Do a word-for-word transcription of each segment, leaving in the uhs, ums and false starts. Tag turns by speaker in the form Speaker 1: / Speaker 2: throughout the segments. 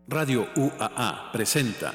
Speaker 1: Radio U A A presenta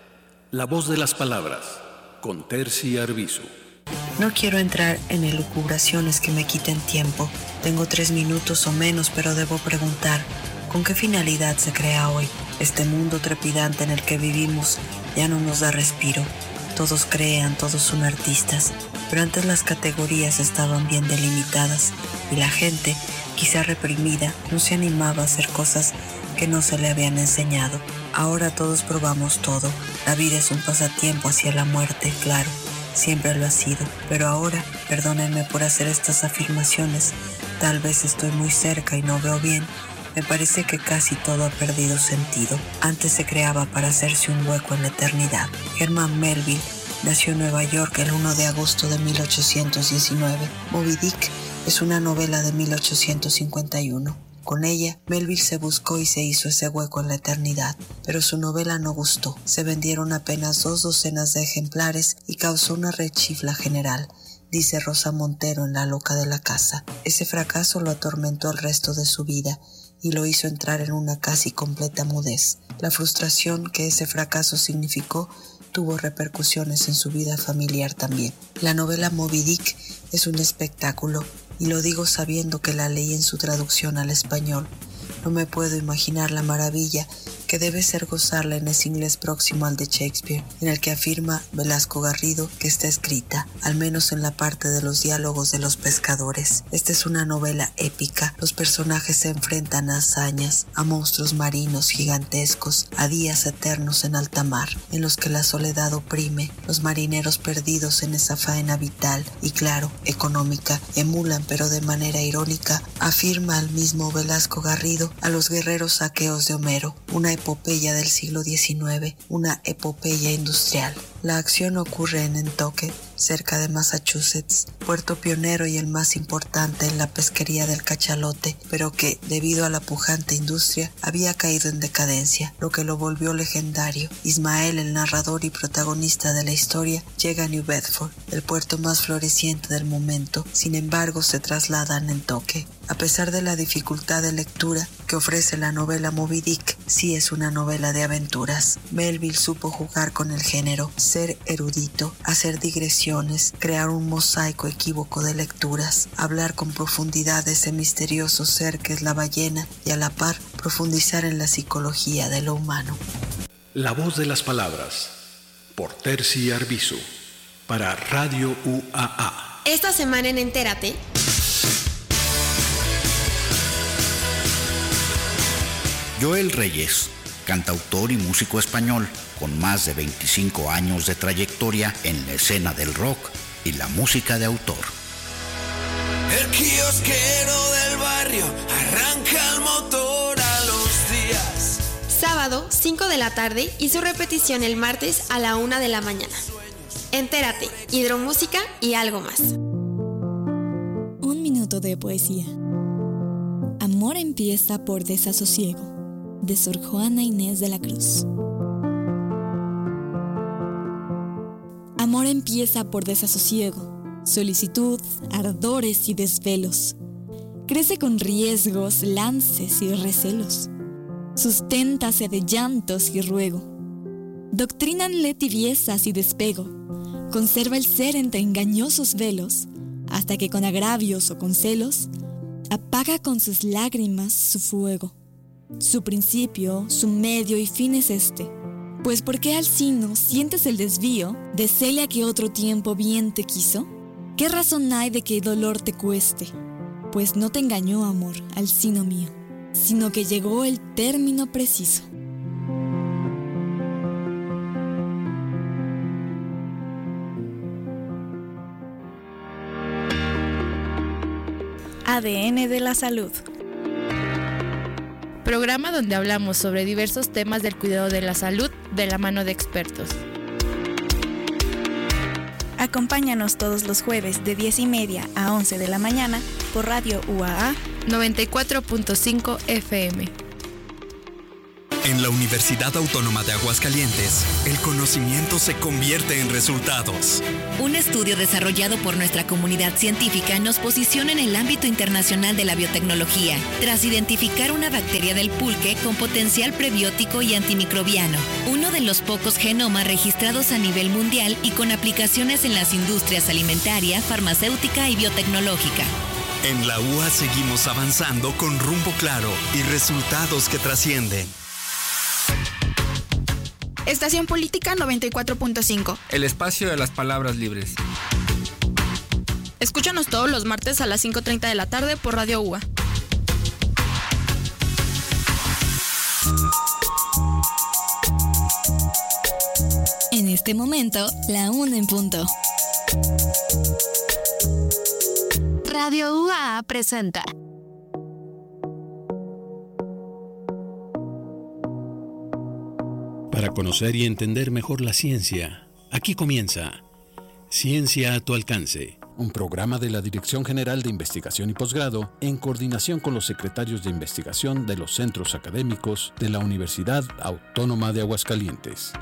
Speaker 1: La Voz de las Palabras con Terci Arbizu.
Speaker 2: No quiero entrar en elucubraciones que me quiten tiempo. Tengo tres minutos o menos, pero debo preguntar, ¿con qué finalidad se crea hoy? Este mundo trepidante en el que vivimos ya no nos da respiro. Todos crean, todos son artistas, pero antes las categorías estaban bien delimitadas y la gente, quizá reprimida, no se animaba a hacer cosas que no se le habían enseñado. Ahora todos probamos todo. La vida es un pasatiempo hacia la muerte, claro, siempre lo ha sido. Pero ahora, perdónenme por hacer estas afirmaciones, tal vez estoy muy cerca y no veo bien. Me parece que casi todo ha perdido sentido. Antes se creaba para hacerse un hueco en la eternidad. Herman Melville nació en Nueva York el primero de agosto de mil ochocientos diecinueve. Moby Dick es una novela de mil ochocientos cincuenta y uno. Con ella, Melville se buscó y se hizo ese hueco en la eternidad, pero su novela no gustó. Se vendieron apenas dos docenas de ejemplares y causó una rechifla general, dice Rosa Montero en La loca de la casa. Ese fracaso lo atormentó el resto de su vida y lo hizo entrar en una casi completa mudez. La frustración que ese fracaso significó tuvo repercusiones en su vida familiar también. La novela Moby Dick es un espectáculo, y lo digo sabiendo que la leí en su traducción al español. No me puedo imaginar la maravilla que debe ser gozarla en ese inglés próximo al de Shakespeare, en el que afirma Velasco Garrido que está escrita, al menos en la parte de los diálogos de los pescadores. Esta es una novela épica. Los personajes se enfrentan a hazañas, a monstruos marinos gigantescos, a días eternos en alta mar, en los que la soledad oprime. Los marineros perdidos en esa faena vital y, claro, económica, emulan, pero de manera irónica, afirma al mismo Velasco Garrido, a los guerreros aqueos de Homero, una epopeya del siglo diecinueve, una epopeya industrial. La acción ocurre en Nantucket, cerca de Massachusetts, puerto pionero y el más importante en la pesquería del cachalote, pero que, debido a la pujante industria, había caído en decadencia, lo que lo volvió legendario. Ismael, el narrador y protagonista de la historia, llega a New Bedford, el puerto más floreciente del momento. Sin embargo, se traslada a Nantucket. A pesar de la dificultad de lectura que ofrece la novela Moby Dick, sí es una novela de aventuras. Melville supo jugar con el género, ser erudito, hacer digresiones, crear un mosaico equívoco de lecturas, hablar con profundidad de ese misterioso ser que es la ballena y a la par profundizar en la psicología de lo humano.
Speaker 1: La Voz de las Palabras, por Terci Arbizu, para Radio U A A.
Speaker 3: Esta semana en Entérate,
Speaker 4: Joel Reyes, cantautor y músico español, con más de veinticinco años de trayectoria en la escena del rock y la música de autor.
Speaker 5: El kiosquero del barrio arranca el motor a los días.
Speaker 3: sábado, cinco de la tarde y su repetición el martes a la una de la mañana. Entérate, hidromúsica y algo más.
Speaker 6: Un minuto de poesía. Amor empieza por desasosiego, de Sor Juana Inés de la Cruz. Amor empieza por desasosiego, solicitud, ardores y desvelos. Crece con riesgos, lances y recelos. Susténtase de llantos y ruego. Doctrínanle tibiezas y despego. Conserva el ser entre engañosos velos, hasta que con agravios o con celos, apaga con sus lágrimas su fuego. Su principio, su medio y fin es este. Pues ¿por qué al sino sientes el desvío de Celia que otro tiempo bien te quiso? ¿Qué razón hay de que el dolor te cueste? Pues no te engañó amor, al sino mío, sino que llegó el término preciso.
Speaker 7: A D N de la salud. Programa donde hablamos sobre diversos temas del cuidado de la salud de la mano de expertos.
Speaker 8: Acompáñanos todos los jueves de diez y media a once de la mañana por Radio U A A
Speaker 7: noventa y cuatro punto cinco F M.
Speaker 9: En la Universidad Autónoma de Aguascalientes, el conocimiento se convierte en resultados.
Speaker 10: Un estudio desarrollado por nuestra comunidad científica nos posiciona en el ámbito internacional de la biotecnología, tras identificar una bacteria del pulque con potencial prebiótico y antimicrobiano, uno de los pocos genomas registrados a nivel mundial y con aplicaciones en las industrias alimentaria, farmacéutica y biotecnológica.
Speaker 9: En la U A seguimos avanzando con rumbo claro y resultados que trascienden.
Speaker 11: Estación Política noventa y cuatro punto cinco.
Speaker 12: El espacio de las palabras libres.
Speaker 11: Escúchanos todos los martes a las cinco treinta de la tarde por Radio U A.
Speaker 6: En este momento, la una en punto.
Speaker 13: Radio U A presenta
Speaker 1: Para conocer y entender mejor la ciencia, aquí comienza Ciencia a tu alcance, un programa de la Dirección General de Investigación y Posgrado en coordinación con los secretarios de investigación de los centros académicos de la Universidad Autónoma de Aguascalientes.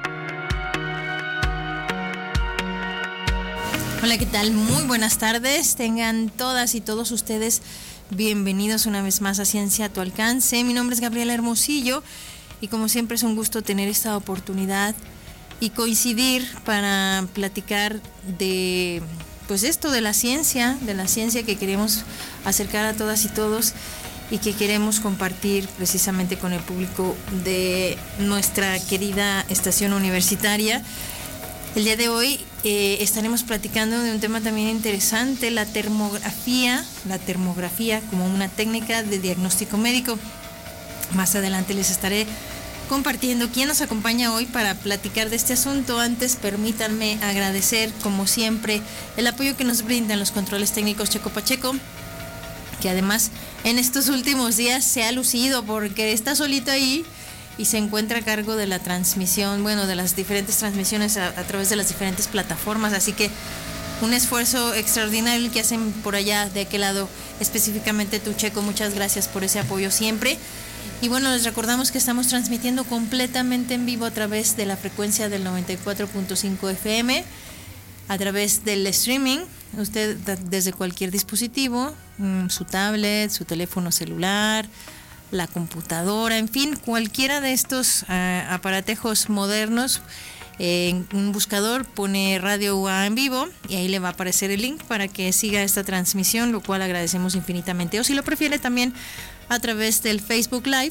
Speaker 14: Hola, ¿qué tal? Muy buenas tardes. Tengan todas y todos ustedes bienvenidos una vez más a Ciencia a tu alcance. Mi nombre es Gabriela Hermosillo. Y como siempre es un gusto tener esta oportunidad y coincidir para platicar de pues esto de la ciencia, de la ciencia que queremos acercar a todas y todos y que queremos compartir precisamente con el público de nuestra querida estación universitaria. El día de hoy eh, estaremos platicando de un tema también interesante, la termografía, la termografía como una técnica de diagnóstico médico. Más adelante les estaré compartiendo quién nos acompaña hoy para platicar de este asunto. Antes, permítanme agradecer, como siempre, el apoyo que nos brindan los controles técnicos Checo Pacheco, que además en estos últimos días se ha lucido porque está solito ahí y se encuentra a cargo de la transmisión, bueno, de las diferentes transmisiones a, a través de las diferentes plataformas. Así que un esfuerzo extraordinario el que hacen por allá de aquel lado, específicamente tú, Checo. Muchas gracias por ese apoyo siempre. Y bueno, les recordamos que estamos transmitiendo completamente en vivo a través de la frecuencia del noventa y cuatro punto cinco F M, a través del streaming. Usted desde cualquier dispositivo, su tablet, su teléfono celular, la computadora, en fin, cualquiera de estos uh, aparatejos modernos. En un buscador pone Radio U A en vivo y ahí le va a aparecer el link para que siga esta transmisión, lo cual agradecemos infinitamente. O si lo prefiere también a través del Facebook Live,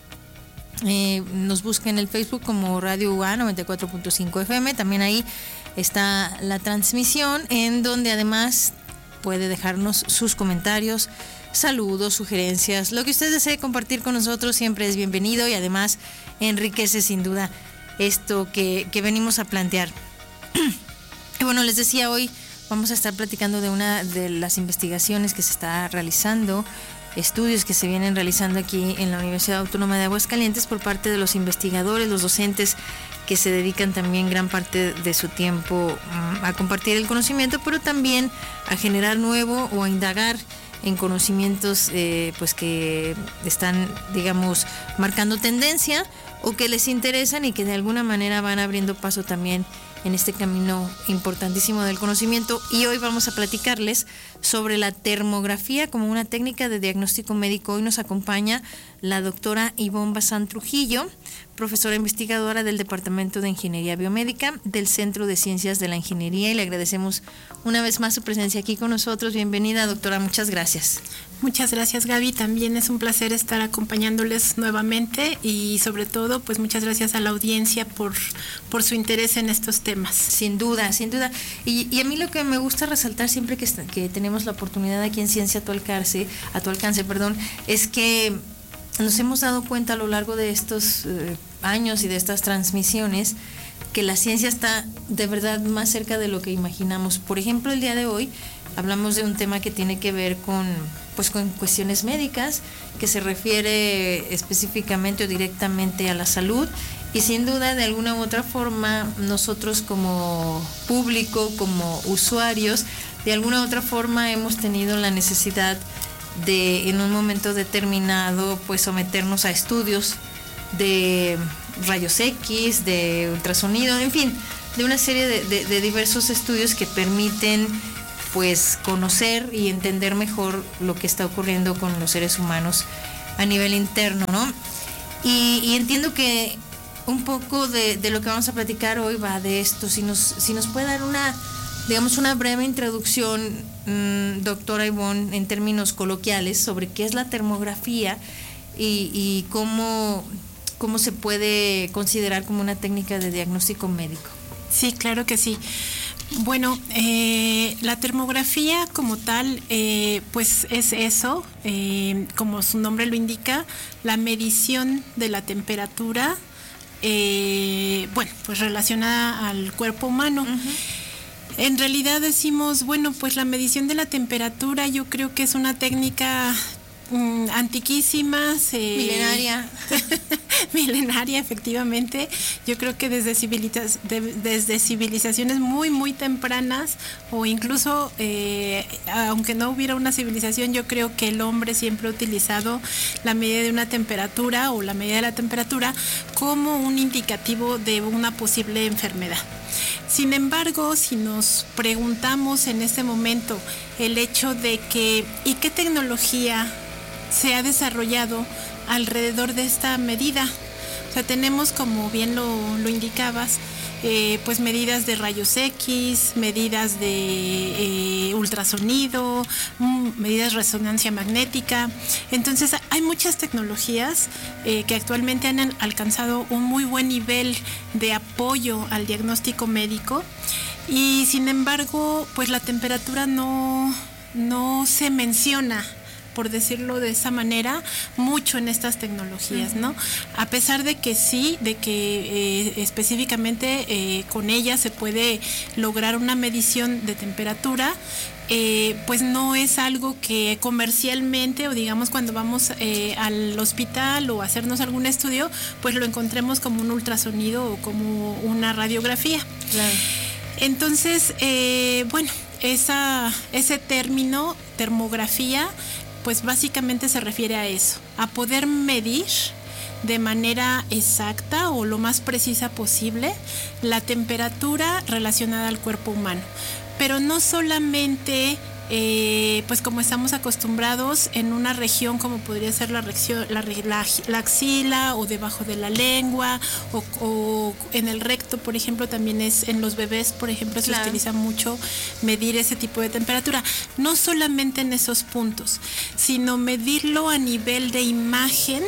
Speaker 14: eh, nos busca en el Facebook como Radio U A noventa y cuatro punto cinco F M. También ahí está la transmisión, en donde además puede dejarnos sus comentarios, saludos, sugerencias, lo que usted desee compartir con nosotros siempre es bienvenido y además enriquece sin duda esto que, que venimos a plantear. Y bueno, les decía, hoy vamos a estar platicando de una de las investigaciones que se está realizando, estudios que se vienen realizando aquí en la Universidad Autónoma de Aguascalientes por parte de los investigadores, los docentes que se dedican también gran parte de su tiempo um, a compartir el conocimiento, pero también a generar nuevo o a indagar en conocimientos eh, pues que están, digamos, marcando tendencia o que les interesan y que de alguna manera van abriendo paso también en este camino importantísimo del conocimiento. Y hoy vamos a platicarles sobre la termografía como una técnica de diagnóstico médico. Hoy nos acompaña la doctora Ivonne Bazán Trujillo, profesora investigadora del Departamento de Ingeniería Biomédica del Centro de Ciencias de la Ingeniería, y le agradecemos una vez más su presencia aquí con nosotros. Bienvenida, doctora, muchas gracias.
Speaker 15: Muchas gracias, Gaby, también es un placer estar acompañándoles nuevamente y sobre todo pues muchas gracias a la audiencia por, por su interés en estos temas.
Speaker 14: Sin duda, sin duda, y, y a mí lo que me gusta resaltar siempre que, que tenemos la oportunidad aquí en Ciencia a tu alcance, a tu alcance, perdón, es que nos hemos dado cuenta a lo largo de estos eh, años y de estas transmisiones que la ciencia está de verdad más cerca de lo que imaginamos. Por ejemplo, el día de hoy hablamos de un tema que tiene que ver con, pues, con cuestiones médicas, que se refiere específicamente o directamente a la salud, y sin duda de alguna u otra forma nosotros como público, como usuarios, de alguna u otra forma hemos tenido la necesidad de en un momento determinado pues someternos a estudios de rayos X, de ultrasonido, en fin, de una serie de, de, de diversos estudios que permiten pues conocer y entender mejor lo que está ocurriendo con los seres humanos a nivel interno, ¿no? Y, y entiendo que un poco de, de lo que vamos a platicar hoy va de esto. Si nos, si nos puede dar una, digamos, una breve introducción, mmm, doctora Ivonne, en términos coloquiales, sobre qué es la termografía y, y cómo, cómo se puede considerar como una técnica de diagnóstico médico.
Speaker 15: Sí, claro que sí. Bueno, eh, la termografía como tal, eh, pues es eso, eh, como su nombre lo indica, la medición de la temperatura, eh, bueno, pues relacionada al cuerpo humano. Uh-huh. En realidad decimos, bueno, pues la medición de la temperatura yo creo que es una técnica mm, antiquísima, eh,
Speaker 14: milenaria.
Speaker 15: Milenaria, efectivamente. Yo creo que desde, civiliza- de, desde civilizaciones muy, muy tempranas, o incluso, eh, aunque no hubiera una civilización, yo creo que el hombre siempre ha utilizado la medida de una temperatura o la medida de la temperatura como un indicativo de una posible enfermedad. Sin embargo, si nos preguntamos en este momento el hecho de que, ¿y qué tecnología se ha desarrollado alrededor de esta medida? O sea, tenemos, como bien lo, lo indicabas, eh, pues medidas de rayos X, medidas de eh, ultrasonido, mm, medidas de resonancia magnética. Entonces, hay muchas tecnologías eh, que actualmente han alcanzado un muy buen nivel de apoyo al diagnóstico médico, y sin embargo, pues la temperatura no, no se menciona, por decirlo de esa manera, mucho en estas tecnologías, ¿no? A pesar de que sí, de que eh, específicamente eh, con ella se puede lograr una medición de temperatura, eh, pues no es algo que comercialmente, o digamos cuando vamos eh, al hospital o a hacernos algún estudio, pues lo encontremos como un ultrasonido o como una radiografía.
Speaker 14: Claro.
Speaker 15: Entonces, eh, bueno, esa, ese término, termografía, pues básicamente se refiere a eso, a poder medir de manera exacta o lo más precisa posible la temperatura relacionada al cuerpo humano. Pero no solamente, eh, pues como estamos acostumbrados en una región como podría ser la, región, la, la, la axila o debajo de la lengua o, o en el recto, por ejemplo, también es en los bebés, por ejemplo, se
Speaker 14: claro.
Speaker 15: utiliza mucho medir ese tipo de temperatura. No solamente en esos puntos, sino medirlo a nivel de imagen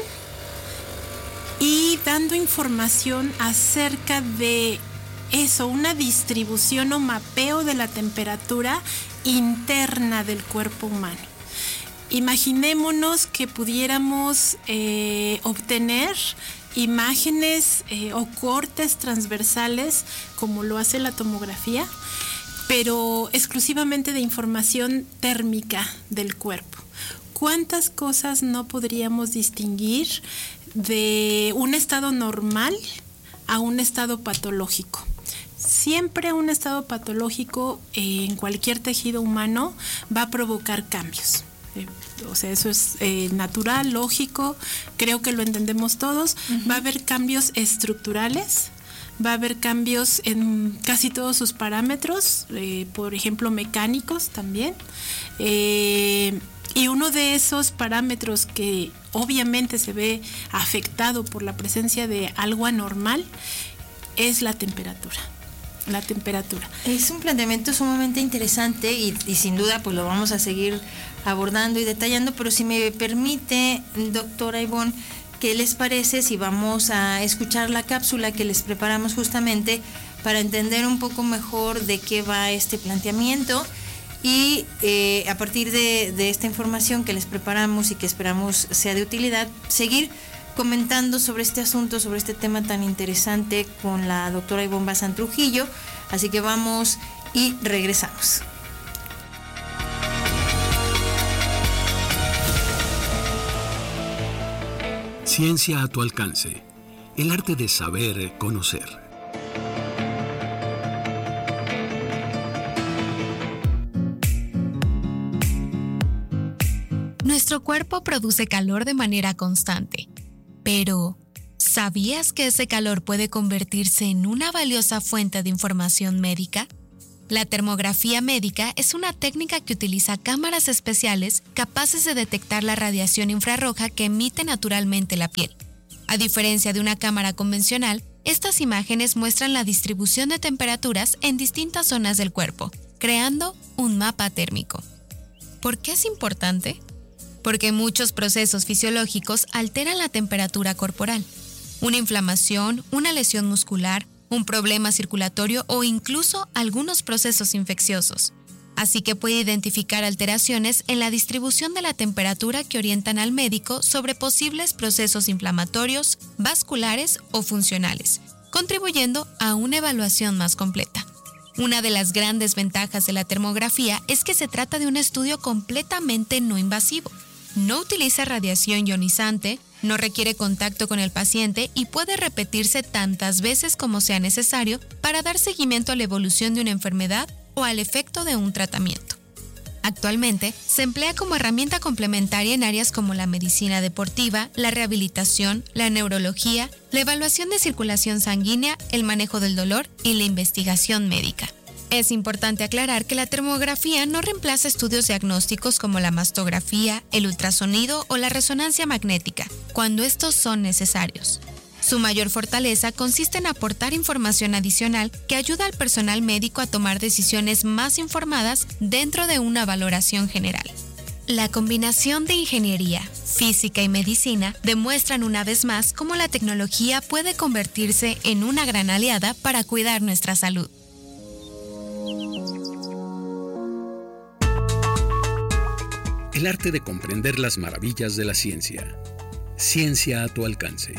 Speaker 15: y dando información acerca de eso, una distribución o mapeo de la temperatura interna del cuerpo humano. Imaginémonos que pudiéramos eh, obtener imágenes eh, o cortes transversales, como lo hace la tomografía, pero exclusivamente de información térmica del cuerpo. ¿Cuántas cosas no podríamos distinguir de un estado normal a un estado patológico? Siempre un estado patológico eh, en cualquier tejido humano va a provocar cambios. Eh, o sea, eso es eh, natural, lógico, creo que lo entendemos todos. Uh-huh. Va a haber cambios estructurales, va a haber cambios en casi todos sus parámetros, eh, por ejemplo, mecánicos también. Eh, y uno de esos parámetros que obviamente se ve afectado por la presencia de algo anormal es la temperatura. La temperatura.
Speaker 14: Es un planteamiento sumamente interesante y, y sin duda pues lo vamos a seguir abordando y detallando, pero si me permite, doctora Ivonne, ¿qué les parece si vamos a escuchar la cápsula que les preparamos justamente para entender un poco mejor de qué va este planteamiento? Y eh, a partir de, de esta información que les preparamos y que esperamos sea de utilidad, seguir comentando sobre este asunto, sobre este tema tan interesante con la doctora Ivonne Bazán Trujillo. Así que vamos y regresamos.
Speaker 1: Ciencia a tu alcance. El arte de saber conocer.
Speaker 13: Nuestro cuerpo produce calor de manera constante, pero
Speaker 16: ¿Sabías que ese calor puede convertirse en una valiosa fuente de información médica? La termografía médica es una técnica que utiliza cámaras especiales capaces de detectar la radiación infrarroja que emite naturalmente la piel. A diferencia de una cámara convencional, estas imágenes muestran la distribución de temperaturas en distintas zonas del cuerpo, creando un mapa térmico. ¿Por qué es importante? Porque muchos procesos fisiológicos alteran la temperatura corporal. Una inflamación, una lesión muscular, un problema circulatorio o incluso algunos procesos infecciosos. Así que puede identificar alteraciones en la distribución de la temperatura que orientan al médico sobre posibles procesos inflamatorios, vasculares o funcionales, contribuyendo a una evaluación más completa. Una de las grandes ventajas de la termografía es que se trata de un estudio completamente no invasivo. No utiliza radiación ionizante, no requiere contacto con el paciente y puede repetirse tantas veces como sea necesario para dar seguimiento a la evolución de una enfermedad o al efecto de un tratamiento. Actualmente, se emplea como herramienta complementaria en áreas como la medicina deportiva, la rehabilitación, la neurología, la evaluación de circulación sanguínea, el manejo del dolor y la investigación médica. Es importante aclarar que la termografía no reemplaza estudios diagnósticos como la mastografía, el ultrasonido o la resonancia magnética, cuando estos son necesarios. Su mayor fortaleza consiste en aportar información adicional que ayuda al personal médico a tomar decisiones más informadas dentro de una valoración general. La combinación de ingeniería, física y medicina demuestran una vez más cómo la tecnología puede convertirse en una gran aliada para cuidar nuestra salud.
Speaker 1: El arte de comprender las maravillas de la ciencia. Ciencia a tu alcance.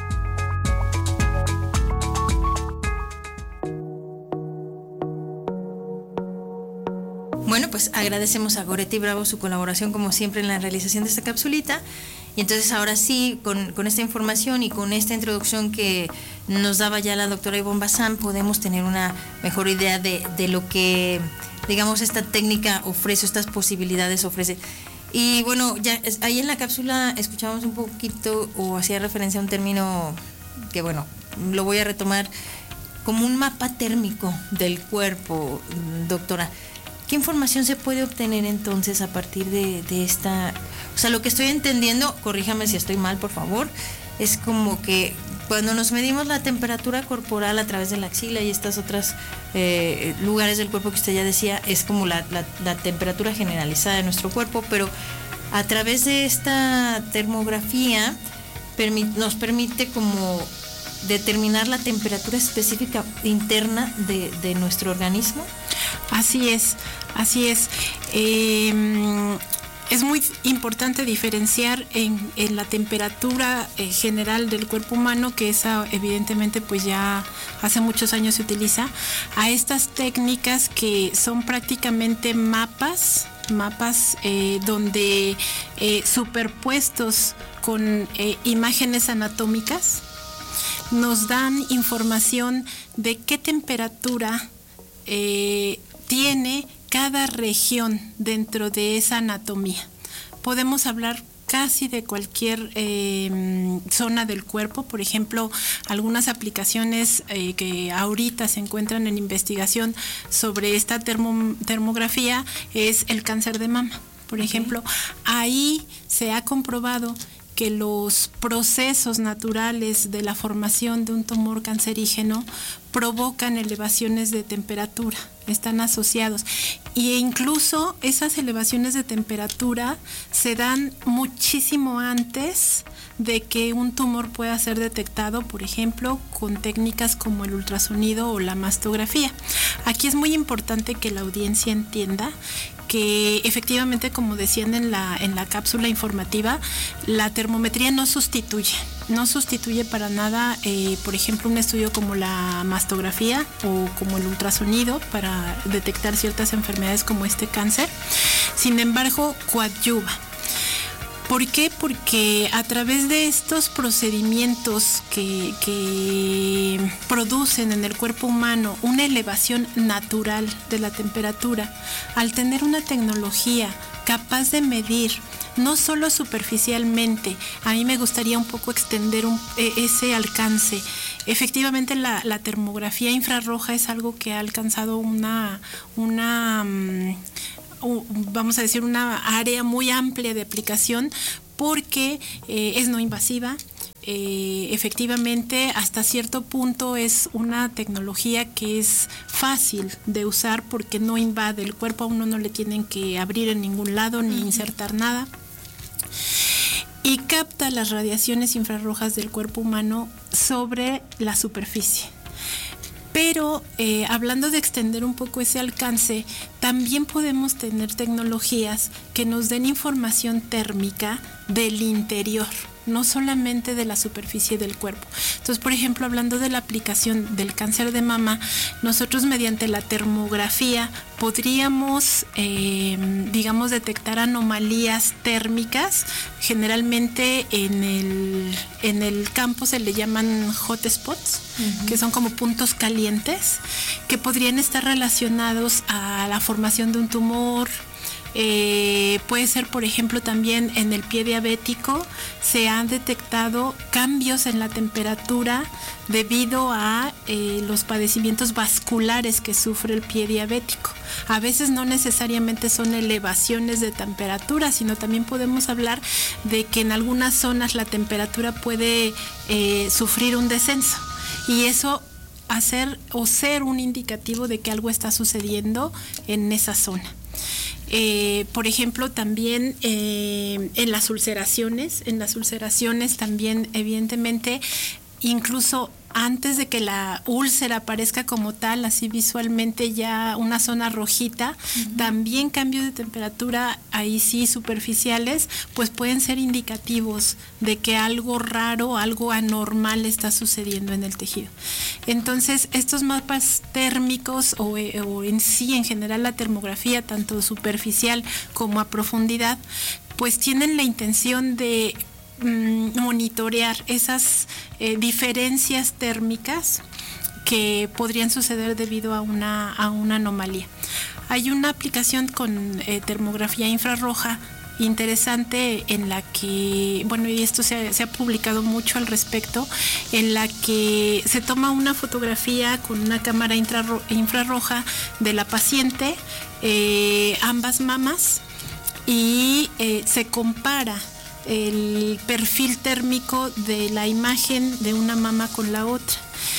Speaker 14: Bueno, pues agradecemos a Goretti Bravo su colaboración como siempre en la realización de esta capsulita. Y entonces ahora sí, con, con esta información y con esta introducción que nos daba ya la doctora Ivonne Bazán, podemos tener una mejor idea de, de lo que, digamos, esta técnica ofrece, estas posibilidades ofrece. Y bueno, ya ahí en la cápsula escuchamos un poquito o hacía referencia a un término que, bueno, lo voy a retomar como un mapa térmico del cuerpo, doctora. ¿Qué información se puede obtener entonces a partir de, de esta? O sea, lo que estoy entendiendo, corríjame si estoy mal, por favor, es como que cuando nos medimos la temperatura corporal a través de la axila y estas otras eh, lugares del cuerpo que usted ya decía, es como la, la, la temperatura generalizada de nuestro cuerpo, pero a través de esta termografía permi- nos permite como determinar la temperatura específica interna de, de nuestro organismo.
Speaker 15: Así es, así es. Eh, es muy importante diferenciar en, en la temperatura eh, general del cuerpo humano, que esa evidentemente pues ya hace muchos años se utiliza, a estas técnicas que son prácticamente mapas, mapas eh, donde eh, superpuestos con eh, imágenes anatómicas nos dan información de qué temperatura eh, tiene cada región dentro de esa anatomía. Podemos hablar casi de cualquier eh, zona del cuerpo, por ejemplo, algunas aplicaciones eh, que ahorita se encuentran en investigación sobre esta termo, termografía es el cáncer de mama, por ejemplo. Ahí se ha comprobado que los procesos naturales de la formación de un tumor cancerígeno provocan elevaciones de temperatura, están asociados. E incluso esas elevaciones de temperatura se dan muchísimo antes de que un tumor pueda ser detectado, por ejemplo, con técnicas como el ultrasonido o la mastografía. Aquí es muy importante que la audiencia entienda que efectivamente, como decían en la, en la cápsula informativa, la termometría no sustituye, no sustituye para nada, eh, por ejemplo, un estudio como la mastografía o como el ultrasonido para detectar ciertas enfermedades como este cáncer. Sin embargo, coadyuva. ¿Por qué? Porque a través de estos procedimientos que, que producen en el cuerpo humano una elevación natural de la temperatura, al tener una tecnología capaz de medir no solo superficialmente, a mí me gustaría un poco extender un, ese alcance. Efectivamente, la, la termografía infrarroja es algo que ha alcanzado una, una um, vamos a decir, una área muy amplia de aplicación porque eh, es no invasiva. Eh, efectivamente, hasta cierto punto es una tecnología que es fácil de usar porque no invade el cuerpo, a uno no le tienen que abrir en ningún lado ni insertar nada. Y capta las radiaciones infrarrojas del cuerpo humano sobre la superficie. Pero eh, hablando de extender un poco ese alcance, también podemos tener tecnologías que nos den información térmica del interior, no solamente de la superficie del cuerpo. Entonces, por ejemplo, hablando de la aplicación del cáncer de mama, nosotros mediante la termografía podríamos, eh, digamos, detectar anomalías térmicas. Generalmente en el, en el campo se le llaman hotspots, uh-huh. que son como puntos calientes, que podrían estar relacionados a la formación de un tumor. Eh, puede ser, por ejemplo, también en el pie diabético se han detectado cambios en la temperatura debido a eh, los padecimientos vasculares que sufre el pie diabético. A veces no necesariamente son elevaciones de temperatura, sino también podemos hablar de que en algunas zonas la temperatura puede eh, sufrir un descenso, y eso hacer o ser un indicativo de que algo está sucediendo en esa zona. Eh, por ejemplo, también eh, en las ulceraciones, en las ulceraciones también, evidentemente, incluso antes de que la úlcera aparezca como tal, así visualmente ya una zona rojita, uh-huh. también cambios de temperatura, ahí sí superficiales, pues pueden ser indicativos de que algo raro, algo anormal está sucediendo en el tejido. Entonces, estos mapas térmicos o, o en sí, en general, la termografía, tanto superficial como a profundidad, pues tienen la intención de monitorear esas eh, diferencias térmicas que podrían suceder debido a una, a una anomalía. Hay una aplicación con eh, termografía infrarroja interesante en la que, bueno, y esto se ha, se ha publicado mucho al respecto, en la que se toma una fotografía con una cámara infrarro- infrarroja de la paciente, eh, ambas mamas, y eh, se compara el perfil térmico de la imagen de una mama con la otra,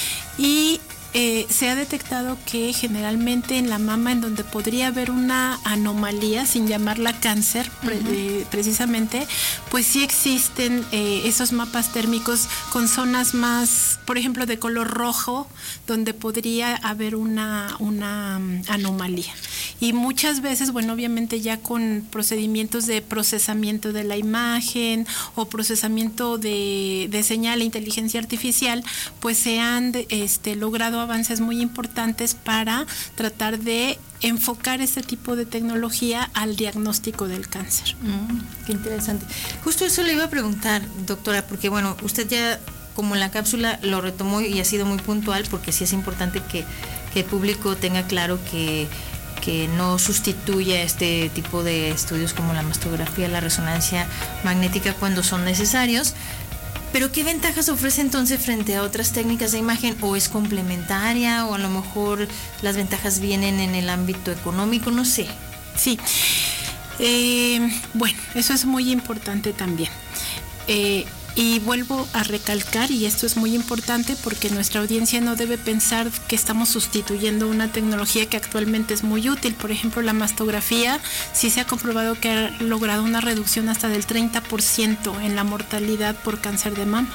Speaker 15: y eh, se ha detectado que generalmente en la mama en donde podría haber una anomalía, sin llamarla cáncer, pre- uh-huh. eh, precisamente, pues sí existen eh, esos mapas térmicos con zonas más, por ejemplo, de color rojo, donde podría haber una, una um, anomalía. Y muchas veces, bueno, obviamente ya con procedimientos de procesamiento de la imagen o procesamiento de, de señal e inteligencia artificial, pues se han este, logrado avances muy importantes para tratar de enfocar este tipo de tecnología al diagnóstico del cáncer.
Speaker 14: Mm, qué interesante. Justo eso le iba a preguntar, doctora, porque bueno, usted ya como en la cápsula lo retomó y ha sido muy puntual, porque sí es importante que, que el público tenga claro que que no sustituya este tipo de estudios como la mastografía, la resonancia magnética cuando son necesarios. Pero ¿qué ventajas ofrece entonces frente a otras técnicas de imagen? ¿O es complementaria? ¿O a lo mejor las ventajas vienen en el ámbito económico? No sé.
Speaker 15: Sí. Eh, bueno, eso es muy importante también. Eh, Y vuelvo a recalcar, y esto es muy importante porque nuestra audiencia no debe pensar que estamos sustituyendo una tecnología que actualmente es muy útil. Por ejemplo, la mastografía sí se ha comprobado que ha logrado una reducción hasta del treinta por ciento en la mortalidad por cáncer de mama.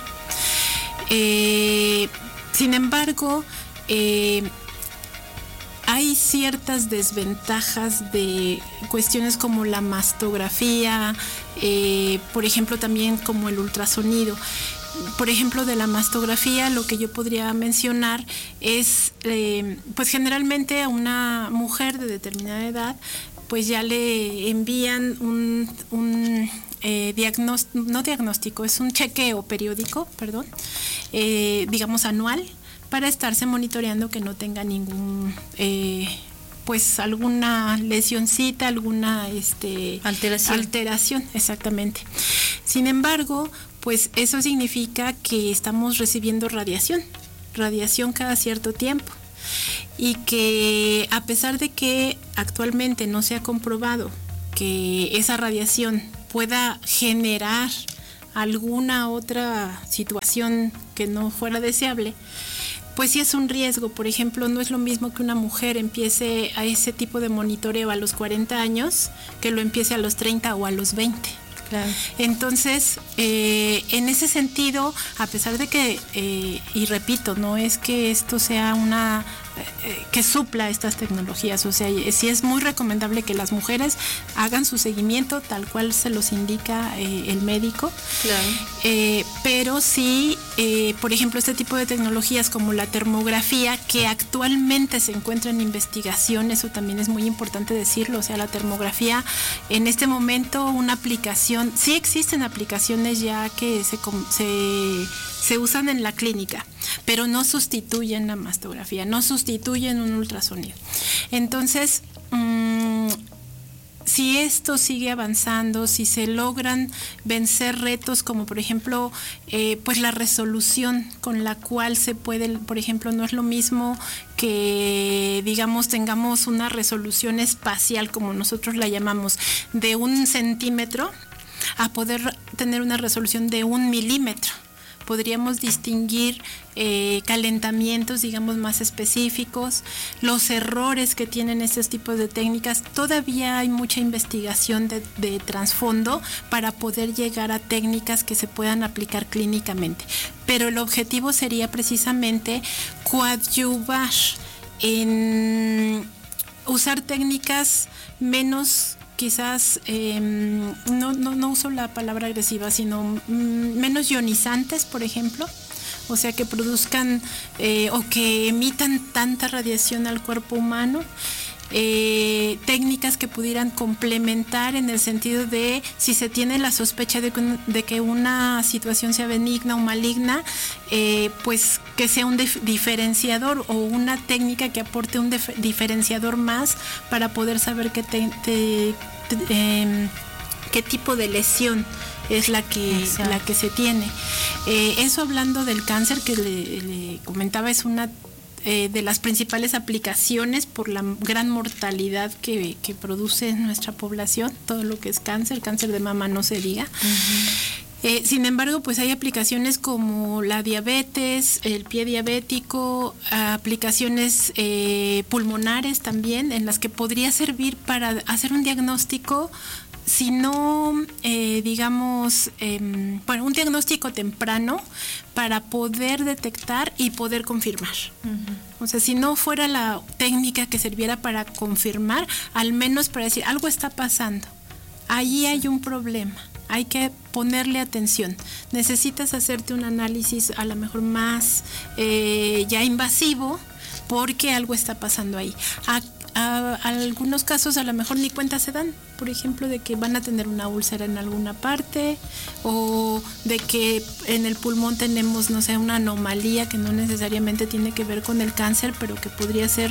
Speaker 15: Eh, sin embargo, eh, hay ciertas desventajas de cuestiones como la mastografía, eh, por ejemplo, también como el ultrasonido. Por ejemplo, de la mastografía, lo que yo podría mencionar es, eh, pues generalmente a una mujer de determinada edad, pues ya le envían un, un, eh, diagnóstico, no diagnóstico, es un chequeo periódico, perdón, eh, digamos anual, para estarse monitoreando que no tenga ningún, eh, pues alguna lesioncita, alguna este,
Speaker 14: alteración.
Speaker 15: alteración, exactamente. Sin embargo, pues eso significa que estamos recibiendo radiación, radiación cada cierto tiempo. Y que a pesar de que actualmente no se ha comprobado que esa radiación pueda generar alguna otra situación que no fuera deseable, pues sí es un riesgo. Por ejemplo, no es lo mismo que una mujer empiece a ese tipo de monitoreo a los cuarenta años que lo empiece a los treinta o a los veinte.
Speaker 14: Claro.
Speaker 15: Entonces, eh, en ese sentido, a pesar de que, eh, y repito, no es que esto sea una, eh, que supla estas tecnologías, o sea, sí es muy recomendable que las mujeres hagan su seguimiento tal cual se los indica eh, el médico.
Speaker 14: Claro.
Speaker 15: Eh, pero sí, eh, por ejemplo, este tipo de tecnologías como la termografía, que actualmente se encuentra en investigación, eso también es muy importante decirlo, o sea, la termografía, en este momento una aplicación, sí existen aplicaciones ya que se, se, se usan en la clínica, pero no sustituyen la mastografía, no sustituyen un ultrasonido. Entonces, mmm, si esto sigue avanzando, si se logran vencer retos como por ejemplo eh, pues la resolución con la cual se puede, por ejemplo, no es lo mismo que digamos tengamos una resolución espacial como nosotros la llamamos de un centímetro a poder tener una resolución de un milímetro. Podríamos distinguir eh, calentamientos, digamos, más específicos, los errores que tienen estos tipos de técnicas. Todavía hay mucha investigación de, de trasfondo para poder llegar a técnicas que se puedan aplicar clínicamente. Pero el objetivo sería precisamente coadyuvar en usar técnicas menos quizás, eh, no, no, no uso la palabra agresiva, sino mm, menos ionizantes, por ejemplo, o sea, que produzcan eh, o que emitan tanta radiación al cuerpo humano. Eh, técnicas que pudieran complementar en el sentido de si se tiene la sospecha de que, de que una situación sea benigna o maligna, eh, pues que sea un dif- diferenciador o una técnica que aporte un dif- diferenciador más para poder saber qué, te, te, te, eh, qué tipo de lesión es la que, la que se tiene. Eh, eso hablando del cáncer que le, le comentaba, es una Eh, de las principales aplicaciones por la gran mortalidad que, que produce en nuestra población, todo lo que es cáncer, cáncer de mama no se diga. Uh-huh. Eh, sin embargo, pues hay aplicaciones como la diabetes, el pie diabético, aplicaciones eh, pulmonares también, en las que podría servir para hacer un diagnóstico, si no, eh, digamos, eh, bueno, un diagnóstico temprano para poder detectar y poder confirmar. Uh-huh. O sea, si no fuera la técnica que sirviera para confirmar, al menos para decir, algo está pasando, allí hay un problema, hay que ponerle atención. Necesitas hacerte un análisis a lo mejor más eh, ya invasivo, porque algo está pasando ahí. A, a, a algunos casos a lo mejor ni cuenta se dan, por ejemplo, de que van a tener una úlcera en alguna parte, o de que en el pulmón tenemos, no sé, una anomalía que no necesariamente tiene que ver con el cáncer, pero que podría ser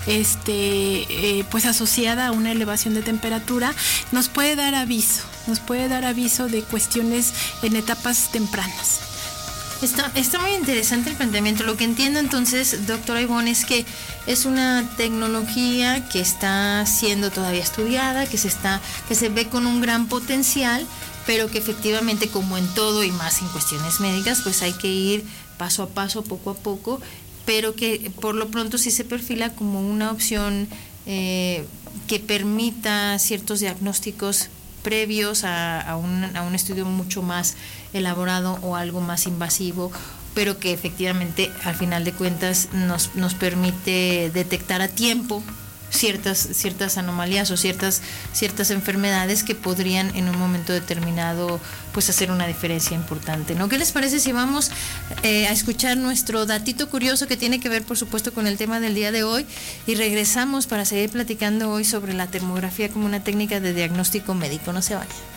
Speaker 15: este eh, pues asociada a una elevación de temperatura. Nos puede dar aviso, nos puede dar aviso de cuestiones en etapas tempranas.
Speaker 14: Está, está muy interesante el planteamiento. Lo que entiendo entonces, doctora Ivonne, es que es una tecnología que está siendo todavía estudiada, que se está, que se ve con un gran potencial, pero que efectivamente, como en todo y más en cuestiones médicas, pues hay que ir paso a paso, poco a poco, pero que por lo pronto sí se perfila como una opción eh, que permita ciertos diagnósticos previos a, a, un, a un estudio mucho más elaborado o algo más invasivo, pero que efectivamente al final de cuentas nos, nos permite detectar a tiempo ciertas, ciertas anomalías o ciertas, ciertas enfermedades que podrían en un momento determinado pues hacer una diferencia importante, ¿no? ¿Qué les parece si vamos eh, a escuchar nuestro datito curioso que tiene que ver por supuesto con el tema del día de hoy, y regresamos para seguir platicando hoy sobre la termografía como una técnica de diagnóstico médico? No se vayan.